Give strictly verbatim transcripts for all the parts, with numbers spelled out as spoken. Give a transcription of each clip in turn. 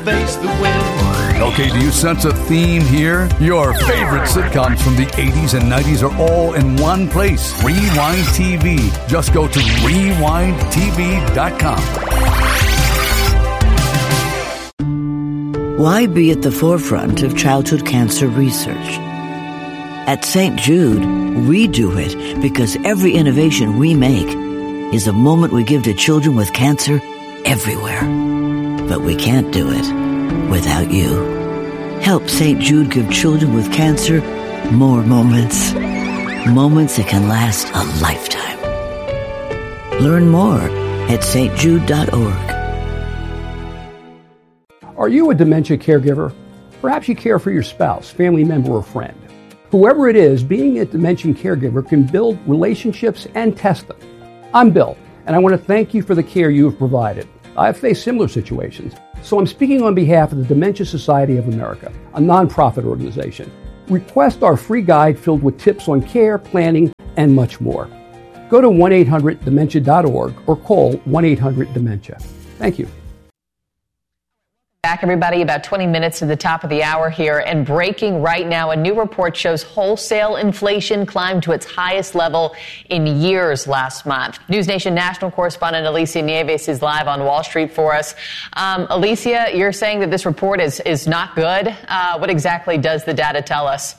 face the wind. Okay, do you sense a theme here? Your favorite sitcoms from the eighties and nineties are all in one place. Rewind T V. Just go to rewind t v dot com. Why be at the forefront of childhood cancer research? At Saint Jude, we do it because every innovation we make is a moment we give to children with cancer everywhere. But we can't do it without you. Help Saint Jude give children with cancer more moments. Moments that can last a lifetime. Learn more at s t jude dot org. Are you a dementia caregiver? Perhaps you care for your spouse, family member, or friend. Whoever it is, being a dementia caregiver can build relationships and test them. I'm Bill, and I want to thank you for the care you have provided. I've faced similar situations, so I'm speaking on behalf of the Dementia Society of America, a nonprofit organization. Request our free guide filled with tips on care, planning, and much more. Go to one eight hundred dementia dot org or call one eight hundred dementia. Thank you. Back, everybody, about twenty minutes to the top of the hour here. And breaking right now, a new report shows wholesale inflation climbed to its highest level in years last month. News Nation national correspondent Alicia Nieves is live on Wall Street for us. Um, Alicia, you're saying that this report is, is not good. Uh, what exactly does the data tell us?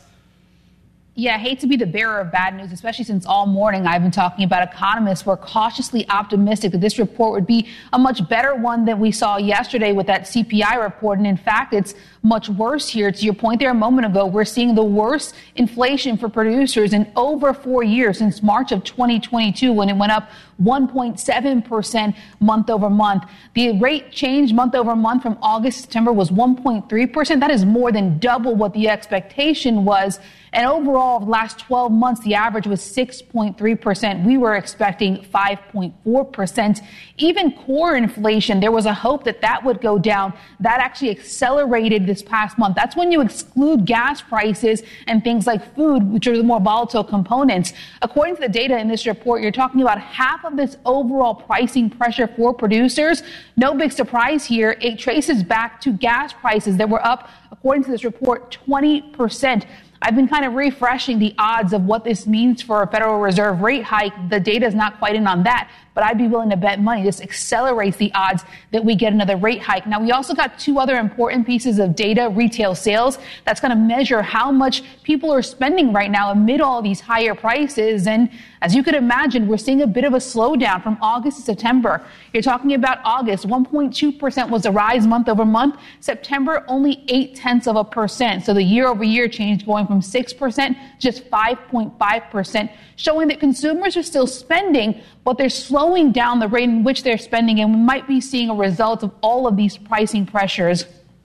Yeah, I hate to be the bearer of bad news, especially since all morning I've been talking about economists who are cautiously optimistic that this report would be a much better one than we saw yesterday with that C P I report. And in fact, it's much worse here. To your point there a moment ago, we're seeing the worst inflation for producers in over four years since March of twenty twenty-two, when it went up one point seven percent month over month. The rate change month over month from August to September was one point three percent. That is more than double what the expectation was. And overall, the last twelve months, the average was six point three percent. We were expecting five point four percent. Even core inflation, there was a hope that that would go down. That actually accelerated this past month. That's when you exclude gas prices and things like food, which are the more volatile components. According to the data in this report, you're talking about half of this overall pricing pressure for producers. No big surprise here. It traces back to gas prices that were up, according to this report, twenty percent. I've been kind of refreshing the odds of what this means for a Federal Reserve rate hike. The data is not quite in on that, but I'd be willing to bet money this accelerates the odds that we get another rate hike. Now, we also got two other important pieces of data, retail sales. That's going to measure how much people are spending right now amid all these higher prices. And as you could imagine, we're seeing a bit of a slowdown from August to September. You're talking about August, one point two percent was the rise month over month. September, only eight tenths of a percent. So the year over year change going from six percent to just five point five percent, showing that consumers are still spending, but they're slowing down the rate in which they're spending, and we might be seeing a result of all of these pricing pressures.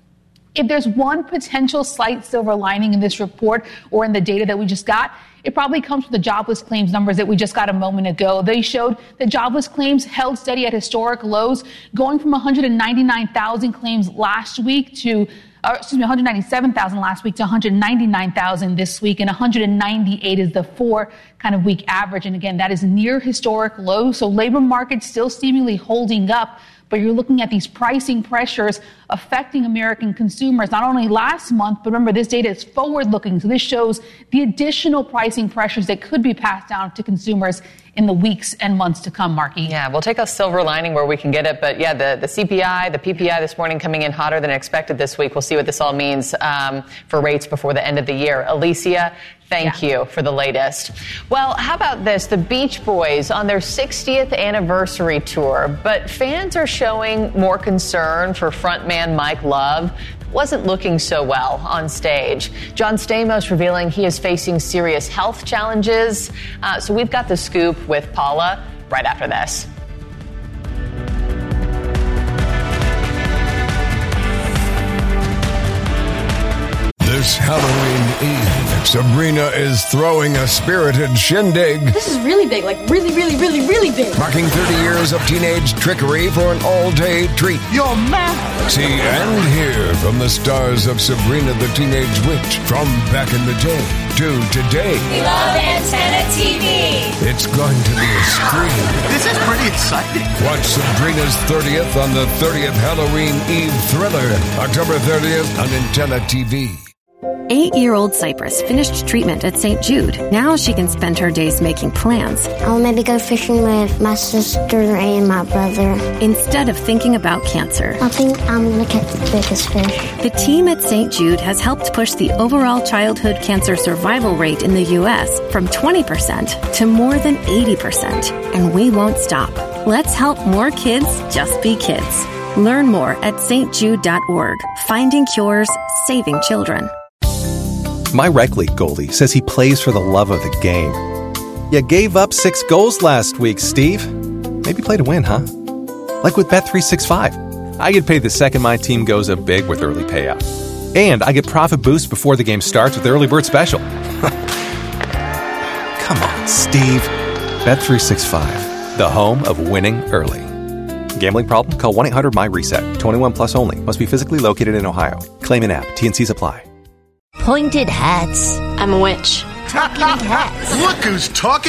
If there's one potential slight silver lining in this report or in the data that we just got, it probably comes from the jobless claims numbers that we just got a moment ago. They showed that jobless claims held steady at historic lows, going from one hundred ninety-nine thousand claims last week to Uh, excuse me, one hundred ninety-seven thousand last week to one hundred ninety-nine thousand this week, and one hundred ninety-eight is the four kind of week average. And again, that is near historic lows. So labor market still seemingly holding up, but you're looking at these pricing pressures affecting American consumers, not only last month, but remember, this data is forward-looking. So this shows the additional pricing pressures that could be passed down to consumers in the weeks and months to come, Marky. Yeah, we'll take a silver lining where we can get it. But yeah, the, the C P I, the P P I this morning coming in hotter than expected this week. We'll see what this all means um, for rates before the end of the year. Alicia, thank yeah. you for the latest. Well, how about this? The Beach Boys on their sixtieth anniversary tour, but fans are showing more concern for frontman Mike Love. Wasn't looking so well on stage. John Stamos revealing he is facing serious health challenges. Uh, so we've got the scoop with Paula right after this. This Halloween Eve, Sabrina is throwing a spirited shindig. This is really big, like really, really, really, really big. Marking thirty years of teenage trickery for an all-day treat. You're mad. See and hear from the stars of Sabrina the Teenage Witch from back in the day to today. We love Antenna T V. It's going to be a scream. This is pretty exciting. Watch Sabrina's thirtieth on the thirtieth Halloween Eve thriller, October thirtieth on Antenna T V. Eight-year-old Cypress finished treatment at Saint Jude. Now she can spend her days making plans. I'll maybe go fishing with my sister and my brother. Instead of thinking about cancer. I think I'm going to catch the biggest fish. The team at Saint Jude has helped push the overall childhood cancer survival rate in the U S from twenty percent to more than eighty percent. And we won't stop. Let's help more kids just be kids. Learn more at s t jude dot org. Finding cures, saving children. My rec league goalie says he plays for the love of the game. You gave up six goals last week, Steve. Maybe play to win, huh? Like with Bet three sixty-five. I get paid the second my team goes up big with early payout. And I get profit boost before the game starts with the early bird special. Come on, Steve. Bet three sixty-five, the home of winning early. Gambling problem? Call one eight hundred M Y reset. twenty-one plus only. Must be physically located in Ohio. Claim in app. T N Cs apply. Pointed hats. I'm a witch. Talking hats. Look who's talking